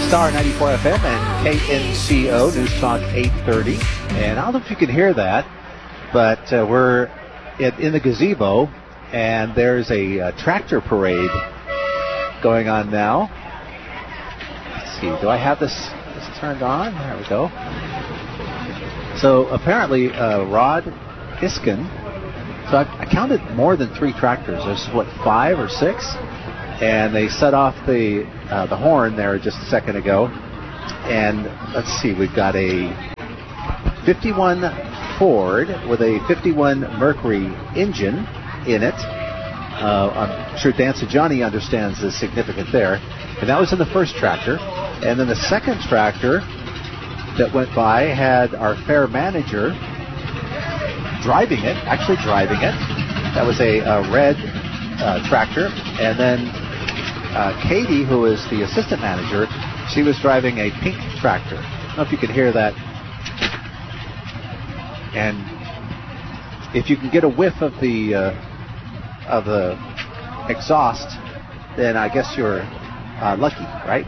Star 94 FM and KNCO News Talk 830. And I don't know if you can hear that, but we're in the gazebo, and there's a tractor parade going on now. Let's see, do I have this turned on? There we go. So apparently Rod Hiskin, so I counted more than 3 tractors. There's, 5 or 6? And they set off the horn there just a second ago. And let's see, we've got a 51 Ford with a 51 Mercury engine in it. I'm sure Dancer Johnny understands the significance there. And that was in the first tractor. And then the second tractor that went by had our fair manager driving it. That was a red tractor. And then Katie, who is the assistant manager, she was driving a pink tractor. I don't know if you can hear that. And if you can get a whiff of the exhaust, then I guess you're lucky, right?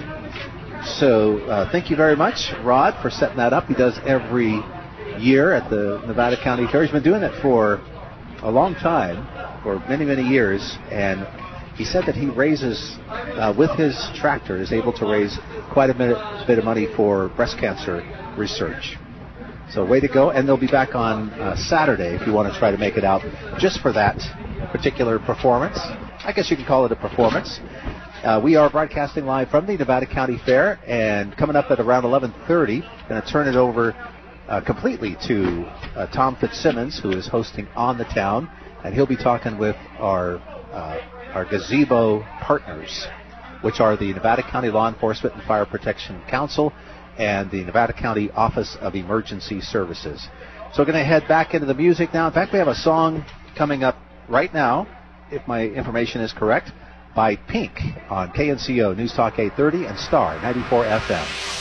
So thank you very much, Rod, for setting that up. He does every year at the Nevada County Fair. He's been doing it for a long time, for many, many years, and he said that he raises, with his tractor, is able to raise quite a bit of money for breast cancer research. So way to go. And they'll be back on Saturday if you want to try to make it out just for that particular performance. I guess you can call it a performance. We are broadcasting live from the Nevada County Fair, and coming up at around 11:30, going to turn it over completely to Tom Fitzsimmons, who is hosting On the Town, and he'll be talking with our gazebo partners, which are the Nevada County Law Enforcement and Fire Protection Council and the Nevada County Office of Emergency Services. So we're going to head back into the music now. In fact, we have a song coming up right now, if my information is correct, by Pink on KNCO News Talk 830 and Star 94 FM.